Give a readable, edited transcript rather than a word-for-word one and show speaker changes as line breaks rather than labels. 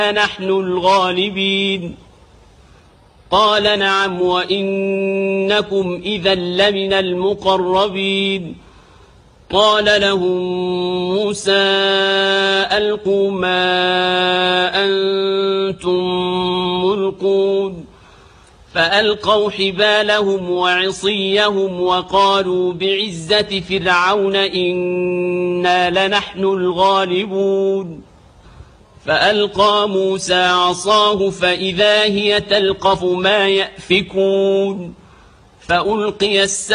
نحن الغالبين قال نعم وإنكم إذا لمن المقربين قال لهم موسى ألقوا ما أنتم ملقون فألقوا حبالهم وعصيهم وقالوا بعزة فرعون إنا لنحن الغالبون فألقى موسى عصاه فإذا هي تلقف ما يأفكون فألقي السحرة